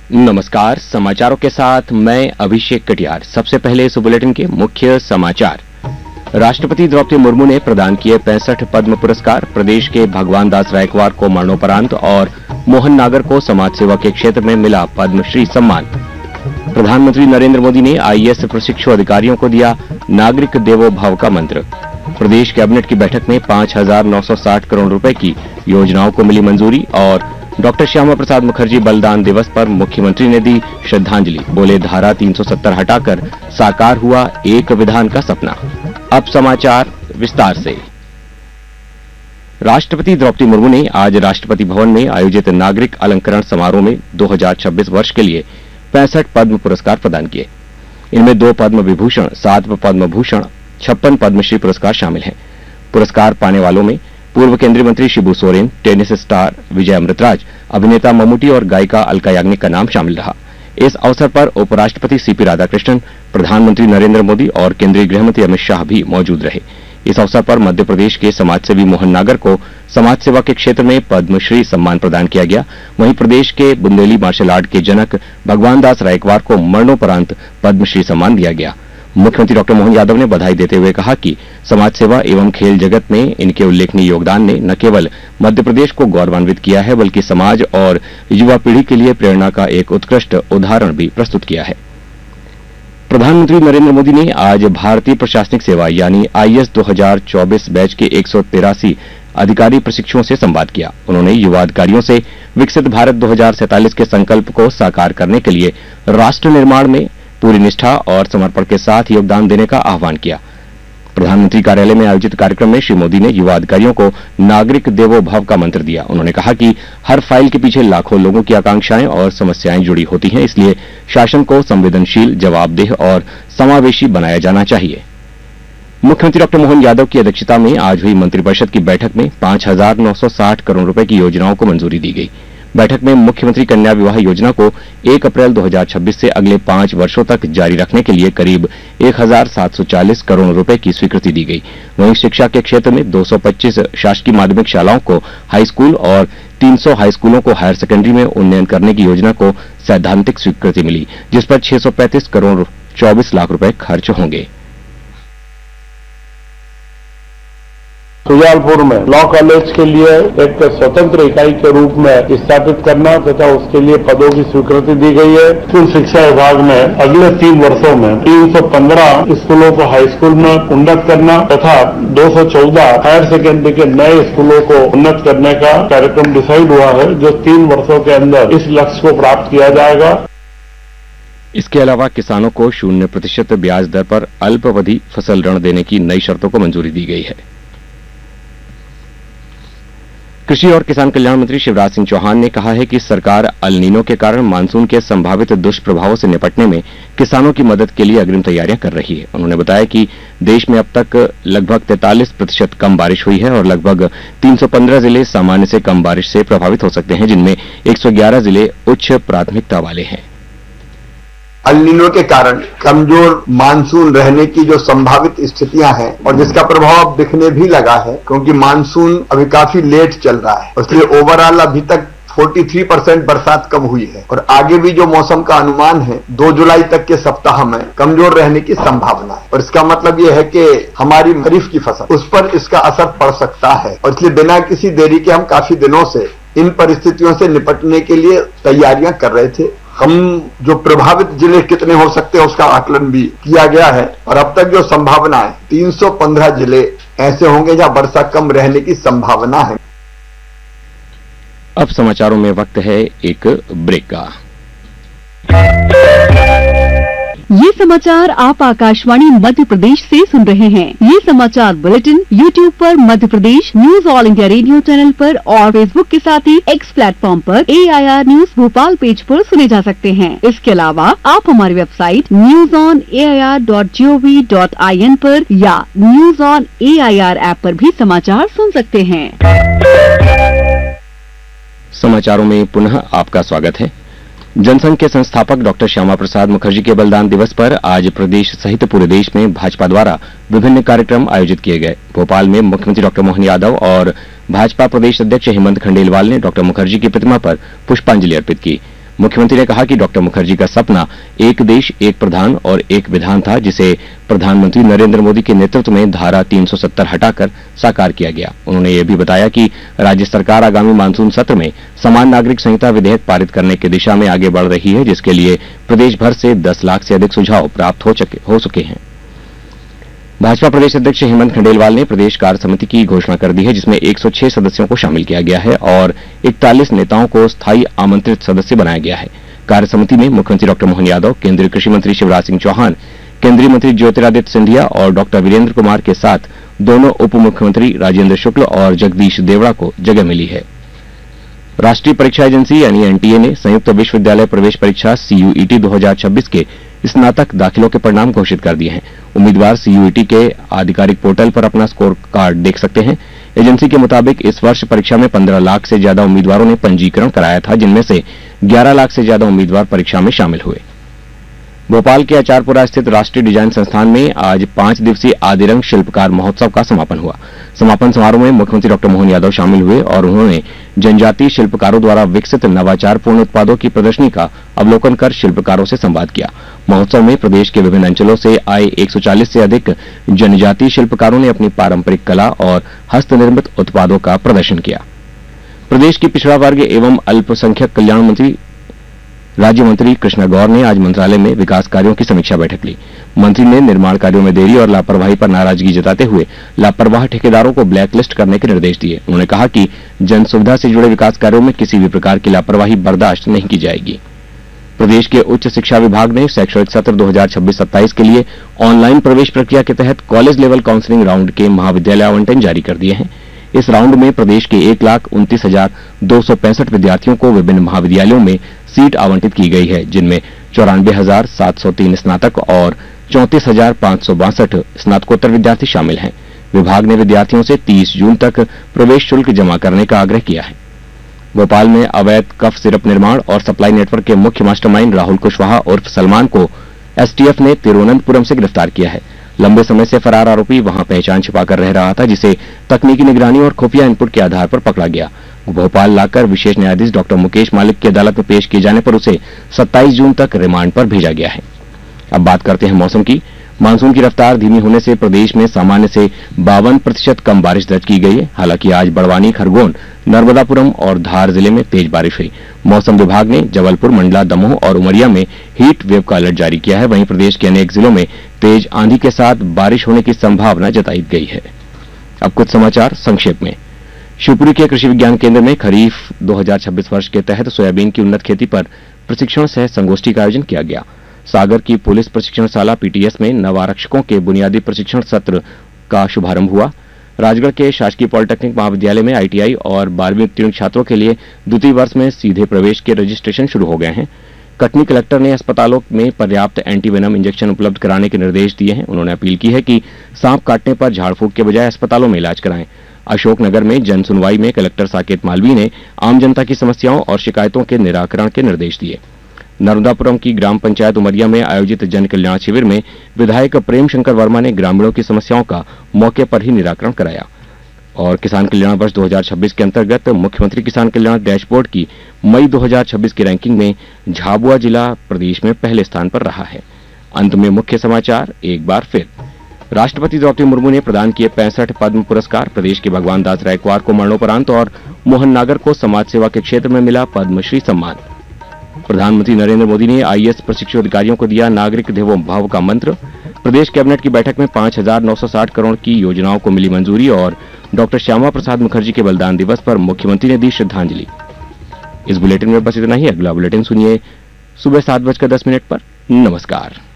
नमस्कार, समाचारों के साथ मैं अभिषेक कटियार। सबसे पहले इस बुलेटिन के मुख्य समाचार। राष्ट्रपति द्रौपदी मुर्मू ने प्रदान किए 65 पद्म पुरस्कार। प्रदेश के भगवान दास रायकवार को मरणोपरांत और मोहन नागर को समाज सेवा के क्षेत्र में मिला पद्मश्री सम्मान। प्रधानमंत्री नरेंद्र मोदी ने आईएएस प्रशिक्षु अधिकारियों को दिया नागरिक देवो भव का मंत्र। प्रदेश कैबिनेट की बैठक में 5,960 करोड़ रुपए की योजनाओं को मिली मंजूरी और डॉक्टर श्यामा प्रसाद मुखर्जी बलिदान दिवस पर मुख्यमंत्री ने दी श्रद्धांजलि। बोले, धारा 370 हटाकर साकार हुआ एक विधान का सपना। अब समाचार विस्तार से। राष्ट्रपति द्रौपदी मुर्मू ने आज राष्ट्रपति भवन में आयोजित नागरिक अलंकरण समारोह में 2026 वर्ष के लिए 65 पद्म पुरस्कार प्रदान किए। इनमें 2 पद्म विभूषण, 7 पद्म भूषण, 56 पद्मश्री पुरस्कार शामिल हैं। पुरस्कार पाने वालों में पूर्व केंद्रीय मंत्री शिबू सोरेन, टेनिस स्टार विजय अमृतराज, अभिनेता मम्मूटी और गायिका अलका याग्निक का नाम शामिल रहा। इस अवसर पर उपराष्ट्रपति सीपी राधाकृष्णन, प्रधानमंत्री नरेंद्र मोदी और केंद्रीय गृहमंत्री अमित शाह भी मौजूद रहे। इस अवसर पर मध्य प्रदेश के समाजसेवी मोहन नागर को समाज सेवा के क्षेत्र में पद्मश्री सम्मान प्रदान किया गया। वहीं प्रदेश के बुंदेली मार्शल आर्ट के जनक भगवान दास रायकवार को मरणोपरांत पद्मश्री सम्मान दिया गया। मुख्यमंत्री डॉक्टर मोहन यादव ने बधाई देते हुए कहा कि समाज सेवा एवं खेल जगत में इनके उल्लेखनीय योगदान ने न केवल मध्य प्रदेश को गौरवान्वित किया है, बल्कि समाज और युवा पीढ़ी के लिए प्रेरणा का एक उत्कृष्ट उदाहरण भी प्रस्तुत किया है। प्रधानमंत्री नरेंद्र मोदी ने आज भारतीय प्रशासनिक सेवा यानी आईएएस 2024 बैच के 183 अधिकारी प्रशिक्षुओं से संवाद किया। उन्होंने युवा अधिकारियों से विकसित भारत 2047 के संकल्प को साकार करने के लिए राष्ट्र निर्माण में पूरी निष्ठा और समर्पण के साथ योगदान देने का आह्वान किया। प्रधानमंत्री कार्यालय में आयोजित कार्यक्रम में श्री मोदी ने युवा अधिकारियों को नागरिक देवो भव का मंत्र दिया। उन्होंने कहा कि हर फाइल के पीछे लाखों लोगों की आकांक्षाएं और समस्याएं जुड़ी होती हैं, इसलिए शासन को संवेदनशील, जवाबदेह और समावेशी बनाया जाना चाहिए। मुख्यमंत्री डॉक्टर मोहन यादव की अध्यक्षता में आज हुई मंत्रिपरिषद की बैठक में 5,960 करोड़ रुपए की योजनाओं को मंजूरी दी गई। बैठक में मुख्यमंत्री कन्या विवाह योजना को 1 अप्रैल 2026 से अगले 5 वर्षों तक जारी रखने के लिए करीब 1,740 करोड़ रुपए की स्वीकृति दी गई। वहीं शिक्षा के क्षेत्र में 225 शासकीय माध्यमिक शालाओं को हाई स्कूल और 300 हाई स्कूलों को हायर सेकेंडरी में उन्नयन करने की योजना को सैद्धांतिक स्वीकृति मिली, जिस पर 635 करोड़ 24 लाख रुपए खर्च होंगे। सुजालपुर में लॉ कॉलेज के लिए एक स्वतंत्र इकाई के रूप में स्थापित करना तथा उसके लिए पदों की स्वीकृति दी गई है। स्कूल शिक्षा विभाग में अगले 3 वर्षों में 315 स्कूलों को हाई स्कूल में उन्नत करना तथा 214 हायर सेकेंडरी के नए स्कूलों को उन्नत करने का कार्यक्रम डिसाइड हुआ है, जो 3 वर्षों के अंदर इस लक्ष्य को प्राप्त किया जाएगा। इसके अलावा किसानों को 0% ब्याज दर पर अल्पावधि फसल ऋण देने की नई शर्तों को मंजूरी दी गई है। कृषि और किसान कल्याण मंत्री शिवराज सिंह चौहान ने कहा है कि सरकार अल नीनो के कारण मानसून के संभावित दुष्प्रभावों से निपटने में किसानों की मदद के लिए अग्रिम तैयारियां कर रही है। उन्होंने बताया कि देश में अब तक लगभग 43% कम बारिश हुई है और लगभग 315 जिले सामान्य से कम बारिश से प्रभावित हो सकते हैं, जिनमें 111 जिले उच्च प्राथमिकता वाले हैं। अल नीनो के कारण कमजोर मानसून रहने की जो संभावित स्थितियां हैं और जिसका प्रभाव दिखने भी लगा है, क्योंकि मानसून अभी काफी लेट चल रहा है, इसलिए ओवरऑल अभी तक 43% बरसात कम हुई है और आगे भी जो मौसम का अनुमान है 2 जुलाई तक के सप्ताह में कमजोर रहने की संभावना है। और इसका मतलब यह है कि हमारी खरीफ की फसल उस पर इसका असर पड़ सकता है और इसलिए बिना किसी देरी के हम काफी दिनों से इन परिस्थितियों से निपटने के लिए तैयारियां कर रहे थे। हम जो प्रभावित जिले कितने हो सकते हैं उसका आकलन भी किया गया है और अब तक जो संभावना है 315 जिले ऐसे होंगे जहां वर्षा कम रहने की संभावना है। अब समाचारों में वक्त है एक ब्रेक का। ये समाचार आप आकाशवाणी मध्य प्रदेश से सुन रहे हैं। ये समाचार बुलेटिन YouTube पर Madhya Pradesh news all India radio channel पर और Facebook के साथ ही X प्लेटफॉर्म पर AIR न्यूज भोपाल पेज पर सुने जा सकते हैं। इसके अलावा आप हमारी वेबसाइट newsonair.gov.in पर या न्यूज ऑन AIR ऐप पर भी समाचार सुन सकते हैं। समाचारों में पुनः आपका स्वागत है। जनसंघ के संस्थापक डॉक्टर श्यामा प्रसाद मुखर्जी के बलिदान दिवस पर आज प्रदेश सहित पूरे देश में भाजपा द्वारा विभिन्न कार्यक्रम आयोजित किए गए। भोपाल में मुख्यमंत्री डॉक्टर मोहन यादव और भाजपा प्रदेश अध्यक्ष हेमंत खंडेलवाल ने डॉक्टर मुखर्जी की प्रतिमा पर पुष्पांजलि अर्पित की। मुख्यमंत्री ने कहा कि डॉक्टर मुखर्जी का सपना एक देश एक प्रधान और एक विधान था, जिसे प्रधानमंत्री नरेंद्र मोदी के नेतृत्व में धारा 370 हटाकर साकार किया गया। उन्होंने ये भी बताया कि राज्य सरकार आगामी मानसून सत्र में समान नागरिक संहिता विधेयक पारित करने की दिशा में आगे बढ़ रही है, जिसके लिए प्रदेश भर से 10 लाख से अधिक सुझाव प्राप्त हो चुके हैं। भाजपा प्रदेश अध्यक्ष हेमंत खंडेलवाल ने प्रदेश कार्य समिति की घोषणा कर दी है, जिसमें 106 सदस्यों को शामिल किया गया है और 41 नेताओं को स्थायी आमंत्रित सदस्य बनाया गया है। कार्य समिति में मुख्यमंत्री डॉक्टर मोहन यादव, केंद्रीय कृषि मंत्री शिवराज सिंह चौहान, केंद्रीय मंत्री ज्योतिरादित्य सिंधिया और डॉक्टर वीरेंद्र कुमार के साथ दोनों उप मुख्यमंत्री राजेंद्र शुक्ल और जगदीश देवड़ा को जगह मिली है। राष्ट्रीय परीक्षा एजेंसी यानी एनटीए ने संयुक्त विश्वविद्यालय प्रवेश परीक्षा सीयूईटी 2026 के स्नातक दाखिलों के परिणाम घोषित कर दिए हैं। उम्मीदवार सीयूईटी के आधिकारिक पोर्टल पर अपना स्कोर कार्ड देख सकते हैं। एजेंसी के मुताबिक इस वर्ष परीक्षा में 15 लाख से ज्यादा उम्मीदवारों ने पंजीकरण कराया था, जिनमें से 11 लाख से ज्यादा उम्मीदवार परीक्षा में शामिल हुए। भोपाल के आचारपुरा स्थित राष्ट्रीय डिजाइन संस्थान में आज 5 दिवसीय आदिरंग शिल्पकार महोत्सव का समापन हुआ। समापन समारोह में मुख्यमंत्री डॉक्टर मोहन यादव शामिल हुए और उन्होंने जनजातीय शिल्पकारों द्वारा विकसित नवाचारपूर्ण उत्पादों की प्रदर्शनी का अवलोकन कर शिल्पकारों से संवाद किया। महोत्सव में प्रदेश के विभिन्न अंचलों से आए 140 से अधिक जनजातीय शिल्पकारों ने अपनी पारंपरिक कला और हस्तनिर्मित उत्पादों का प्रदर्शन किया। प्रदेश की पिछड़ा वर्ग एवं अल्पसंख्यक कल्याण मंत्री राज्य मंत्री कृष्णा गौर ने आज मंत्रालय में विकास कार्यों की समीक्षा बैठक ली। मंत्री ने निर्माण कार्यों में देरी और लापरवाही पर नाराजगी जताते हुए लापरवाह ठेकेदारों को ब्लैकलिस्ट करने के निर्देश दिए। उन्होंने कहा कि जन सुविधा से जुड़े विकास कार्यों में किसी भी प्रकार की लापरवाही बर्दाश्त नहीं की जाएगी। प्रदेश के उच्च शिक्षा विभाग ने शैक्षणिक सत्र 2026-27 के लिए ऑनलाइन प्रवेश प्रक्रिया के तहत कॉलेज लेवल काउंसलिंग राउंड के महाविद्यालय आवंटन जारी कर दिए हैं। इस राउंड में प्रदेश के 1,29,265 विद्यार्थियों को विभिन्न महाविद्यालयों में सीट आवंटित की गई है, जिनमें 94,703 स्नातक और 34,562 स्नातकोत्तर विद्यार्थी शामिल हैं। विभाग ने विद्यार्थियों से 30 जून तक प्रवेश शुल्क जमा करने का आग्रह किया है। भोपाल में अवैध कफ सिरप निर्माण और सप्लाई नेटवर्क के मुख्य मास्टरमाइंड राहुल कुशवाहा उर्फ सलमान को एसटीएफ ने तिरुवनंतपुरम से गिरफ्तार किया है। लंबे समय से फरार आरोपी वहां पहचान छिपाकर रह रहा था, जिसे तकनीकी निगरानी और खुफिया इनपुट के आधार पर पकड़ा गया। भोपाल लाकर विशेष न्यायाधीश डॉक्टर मुकेश मालिक की अदालत में पेश किए जाने पर उसे 27 जून तक रिमांड पर भेजा गया है। अब बात करते हैं मौसम की। मानसून की रफ्तार धीमी होने से प्रदेश में सामान्य से 52% कम बारिश दर्ज की गई है। हालांकि आज बड़वानी, खरगोन, नर्मदापुरम और धार जिले में तेज बारिश हुई। मौसम विभाग ने जबलपुर, मंडला, दमोह और उमरिया में हीट वेव का अलर्ट जारी किया है। वहीं प्रदेश के अनेक जिलों में तेज आंधी के साथ बारिश होने की संभावना जताई गई है। अब कुछ समाचार संक्षेप में। शिवपुरी के कृषि विज्ञान केंद्र में खरीफ 2026 वर्ष के तहत सोयाबीन की उन्नत खेती पर प्रशिक्षण सह संगोष्ठी का आयोजन किया गया। सागर की पुलिस प्रशिक्षणशाला पीटीएस में नव आरक्षकों के बुनियादी प्रशिक्षण सत्र का शुभारंभ हुआ। राजगढ़ के शासकीय पॉलिटेक्निक महाविद्यालय में आईटीआई और 12वीं उत्तीर्ण छात्रों के लिए द्वितीय वर्ष में सीधे प्रवेश के रजिस्ट्रेशन शुरू हो गए हैं। कटनी कलेक्टर ने अस्पतालों में पर्याप्त एंटीवेनम इंजेक्शन उपलब्ध कराने के निर्देश दिए हैं। उन्होंने अपील की है कि सांप काटने पर झाड़ फूंक के बजाय अस्पतालों में इलाज कराएं। अशोकनगर में जन सुनवाई में कलेक्टर साकेत मालवीय ने आम जनता की समस्याओं और शिकायतों के निराकरण के निर्देश दिए। नर्मदापुरम की ग्राम पंचायत उमरिया में आयोजित जन कल्याण शिविर में विधायक प्रेम शंकर वर्मा ने ग्रामीणों की समस्याओं का मौके पर ही निराकरण कराया। और किसान कल्याण वर्ष 2026 के अंतर्गत मुख्यमंत्री किसान कल्याण डैशबोर्ड की मई 2026 की रैंकिंग में झाबुआ जिला प्रदेश में पहले स्थान पर रहा है। अंत में मुख्य समाचार एक बार फिर। राष्ट्रपति द्रौपदी मुर्मू ने प्रदान किए 65 पद्म पुरस्कार। प्रदेश के भगवान दास रायकवार को मरणोपरांत और मोहन नागर को समाज सेवा के क्षेत्र में मिला पद्मश्री सम्मान। प्रधानमंत्री नरेंद्र मोदी ने आईएएस प्रशिक्षु अधिकारियों को दिया नागरिक देवो भव का मंत्र। प्रदेश कैबिनेट की बैठक में 5,960 करोड़ की योजनाओं को मिली मंजूरी और डॉक्टर श्यामा प्रसाद मुखर्जी के बलिदान दिवस पर मुख्यमंत्री ने दी श्रद्धांजलि। इस बुलेटिन में बस इतना ही। अगला बुलेटिन सुनिए सुबह 7:10 पर। नमस्कार।